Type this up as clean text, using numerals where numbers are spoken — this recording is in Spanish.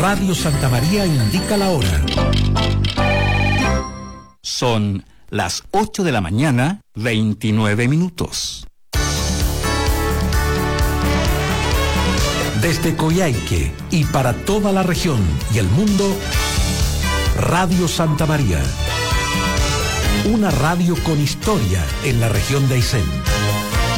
Radio Santa María indica la hora. Son las 8 de la mañana, 29 minutos. Desde Coyhaique y para toda la región y el mundo, Radio Santa María. Una radio con historia en la región de Aysén.